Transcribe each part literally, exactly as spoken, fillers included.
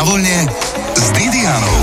vlne s Didianou.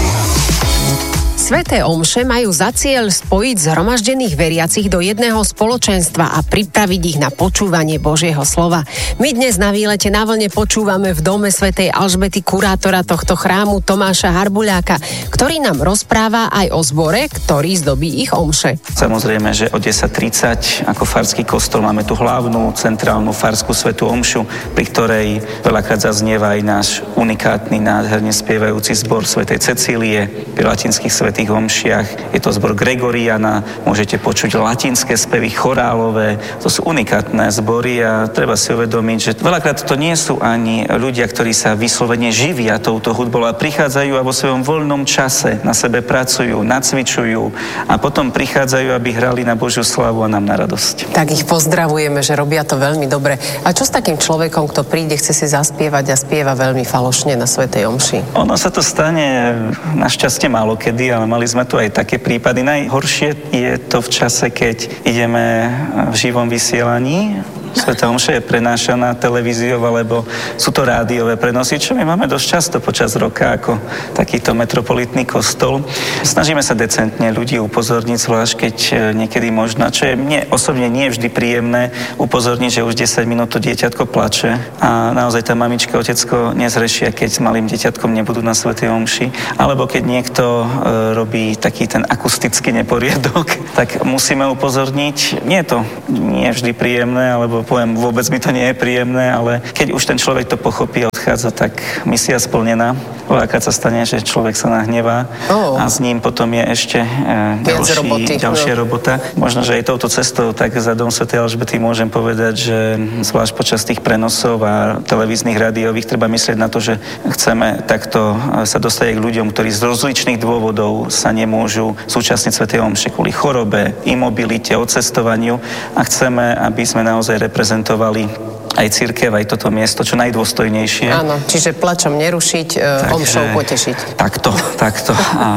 Sväté omše majú za cieľ spojiť zhromaždených veriacich do jedného spoločenstva a pripraviť ich na počúvanie Božieho slova. My dnes na výlete na vlne počúvame v dome svätej Alžbety kurátora tohto chrámu Tomáša Harbuľáka, ktorý nám rozpráva aj o zbore, ktorý zdobí ich omše. Samozrejme, že o desať tridsať ako farský kostol máme tú hlavnú, centrálnu farskú svätú omšu, pri ktorej veľakrát zaznieva aj náš unikátny, nádherne spievajúci zbor svätej Cecílie pri latinských svätých omšiach. Je to zbor Gregoriana, môžete počuť latinské spevy, chorálové. To sú unikátne zbory a treba si uvedomiť, že veľakrát to nie sú ani ľudia, ktorí sa vyslovene živia touto hudbou, a prichádzajú a vo svojom voľnom čase na sebe pracujú, nacvičujú a potom prichádzajú, aby hrali na Božiu slávu a nám na radosť. Tak ich pozdravujeme, že robia to veľmi dobre. A čo s takým človekom, kto príde, chce si zaspievať a spieva veľmi falošne na svätej omši? Ono sa to stane našťastie málo kedy, ale mali sme tu aj také prípady. Najhoršie je to v čase, keď ideme v živom vysielaní. Svätá omša je prenášaná televíziou, alebo sú to rádiové prenosy, čo my máme dosť často počas roka ako takýto metropolitný kostol. Snažíme sa decentne ľudí upozorniť, zvlášť keď niekedy možno, čo je mne osobne nie vždy príjemné, upozorniť, že už desať minút to dieťatko plače a naozaj tá mamička, otecko nezrešia, keď s malým dieťatkom nebudú na svätej omši, alebo keď niekto e, robí taký ten akustický neporiadok, tak musíme upozorniť. Nie je to nie vždy príjemné, alebo poviem, vôbec mi to nie je príjemné, ale keď už ten človek to pochopí a odchádza, tak misia splnená. Veľakrát sa stane, že človek sa nahnevá oh. a s ním potom je ešte e, ďalší, roboty, ďalšia no. robota. Možno, že aj touto cestou, tak za dom svätej Alžbety môžem povedať, že zvlášť počas tých prenosov a televíznych, rádiových treba myslieť na to, že chceme takto sa dostať k ľuďom, ktorí z rozličných dôvodov sa nemôžu súčasniť svätej omše kvôli chorobe, imobilite, odcestovaniu, a chceme, aby sme naozaj reprezentovali aj cirkev, aj toto miesto čo najdôstojnejšie. Áno, čiže plačom nerušiť, e, omšou potešiť. Takto, takto. A,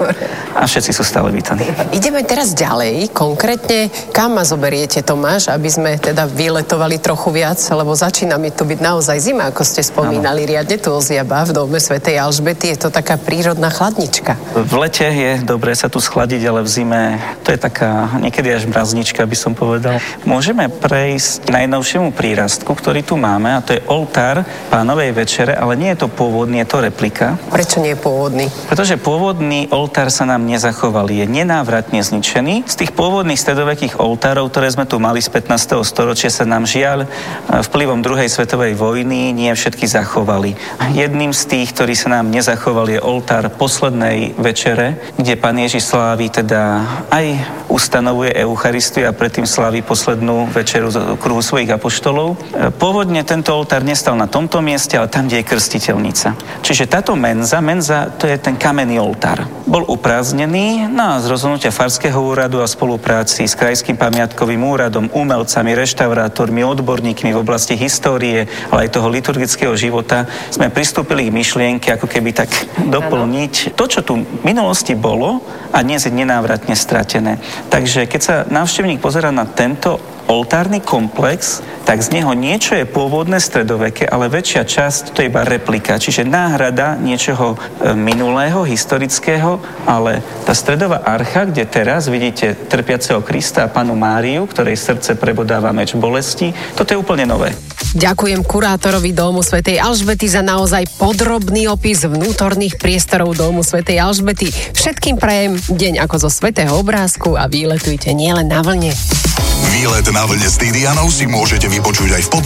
a všetci sú stále vítaní. Ideme teraz ďalej. Konkrétne, kam ma zoberiete, Tomáš, aby sme teda vyletovali trochu viac, lebo začína mi to byť naozaj zima, ako ste spomínali. Ano. Riadne tu oziaba v dome svätej Alžbety. Je to taká prírodná chladnička. V lete je dobré sa tu schladiť, ale v zime to je taká niekedy až mraznička, by som povedal. Môžeme prejsť k najnovšiemu prírastu, ktorý tu máme, a to je oltár Pánovej večere, ale nie je to pôvodný, je to replika. Prečo nie je pôvodný? Pretože pôvodný oltár sa nám nezachoval, je nenávratne zničený. Z tých pôvodných stredovekých oltárov, ktoré sme tu mali z pätnásteho storočia, sa nám žiaľ vplyvom druhej svetovej vojny nie všetky zachovali. Jedným z tých, ktorý sa nám nezachoval, je oltár poslednej večere, kde Pán Ježiš slávi teda aj ustanovuje Eucharistiu a predtým slávi poslednú večeru z kruhu svojich apoštolov. Pôvodne tento oltár nestal na tomto mieste, ale tam, kde je krstiteľnica. Čiže táto menza, menza to je ten kamenný oltár. Bol upráznený, no a z rozhodnutia farského úradu a spolupráci s krajským pamiatkovým úradom, umelcami, reštaurátormi, odborníkmi v oblasti histórie, ale aj toho liturgického života sme pristúpili k myšlienke, ako keby tak doplniť to, čo tu v minulosti bolo a dnes je nenávratne stratené. Takže keď sa návštevník pozerá na tento oltárny komplex, tak z neho niečo je pôvodné stredoveké, ale väčšia časť to je iba replika, čiže náhrada niečoho e, minulého, historického, ale tá stredová archa, kde teraz vidíte trpiaceho Krista a Pannu Máriu, ktorej srdce prebodáva meč bolesti, toto je úplne nové. Ďakujem kurátorovi domu svätej Alžbety za naozaj podrobný opis vnútorných priestorov domu svätej Alžbety. Všetkým prajem deň ako zo svätého obrázku a výletujte nielen na vlne. Výlet na vlne s Didianou si môžete vypočuť aj v